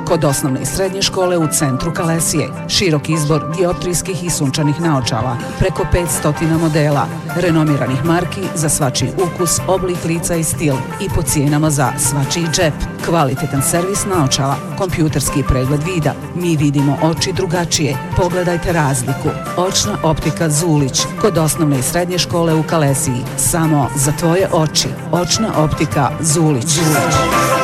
kod osnovne i srednje škole u centru Kalesije. Širok izbor dioptrijskih i sunčanih naočala, preko 500 modela, renomiranih marki za svačiji ukus, oblik lica i stil i po cijenama za svačiji džep. Kvalitetan servis naočala, kompjuterski pregled vida. Mi vidimo oči drugačije. Pogledajte razliku. Očna optika Zulić, kod osnovne i srednje škole u Kalesiji. Samo za tvoje oči. Očna optika Zulić.